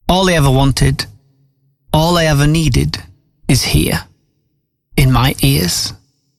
All I ever wanted, all I ever needed is here, in my ears.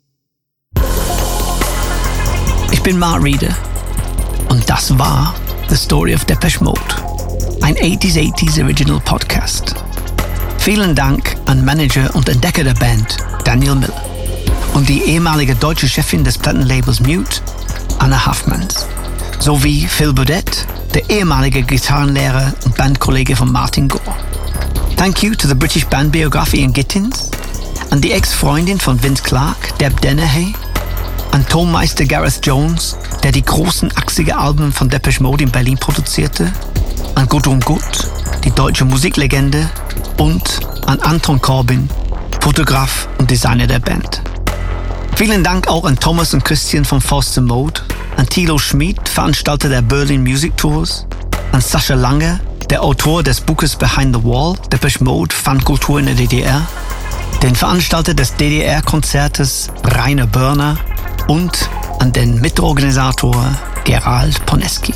Ich bin Mark Reeder und das war The Story of Depeche Mode, ein 80s Original Podcast. Vielen Dank an Manager und Entdecker der Band, Daniel Miller, und die ehemalige deutsche Chefin des Plattenlabels Mute, Anna Haffmans, sowie Phil Burdett, der ehemalige Gitarrenlehrer und Bandkollege von Martin Gore. Thank you to the British Band Biography in Gittins, an die Ex-Freundin von Vince Clarke, Deb Dennehy, an Tonmeister Gareth Jones, der die großen achsige Alben von Depeche Mode in Berlin produzierte, an Gudrun Gut, die deutsche Musiklegende, und an Anton Corbin, Fotograf und Designer der Band. Vielen Dank auch an Thomas und Christian von Forster Mode, an Thilo Schmid, Veranstalter der Berlin Music Tours, an Sascha Lange, der Autor des Buches Behind the Wall, Depeche Mode, Fankultur in der DDR, den Veranstalter des DDR-Konzertes Rainer Börner und an den Mitorganisator Gerald Poneski.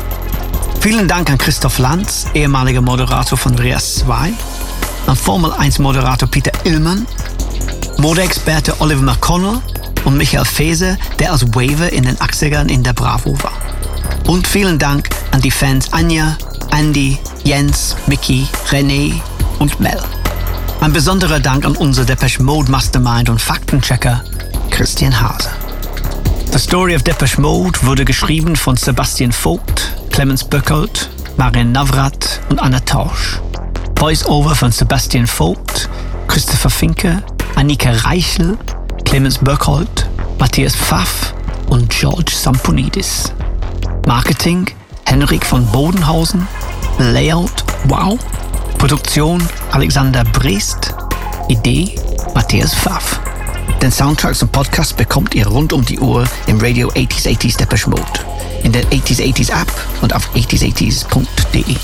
Vielen Dank an Christoph Lanz, ehemaliger Moderator von Rias 2, an Formel 1 Moderator Peter Illmann, Modeexperte Oliver McConnell und Michael Feser, der als Waver in den 80ern in der Bravo war. Und vielen Dank an die Fans Anja, Andy, Jens, Mickey, René und Mel. Ein besonderer Dank an unser Depeche Mode Mastermind und Faktenchecker Christian Hase. The Story of Depeche Mode wurde geschrieben von Sebastian Vogt, Clemens Böckholt, Marian Navrat und Anna Tausch. Voice-Over von Sebastian Vogt, Christopher Finke, Annika Reichel, Clemens Böckholt, Matthias Pfaff und George Samponidis. Marketing Henrik von Bodenhausen, Layout Wow, Produktion Alexander Brest, Idee Matthias Pfaff. Den Soundtrack zum Podcast bekommt ihr rund um die Uhr im Radio 80s Depeche Mode, in der 80s App und auf 80s80s.de.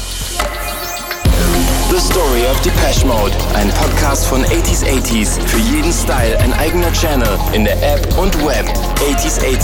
The Story of Depeche Mode, ein Podcast von 80s. Für jeden Style ein eigener Channel in der App und Web. 80s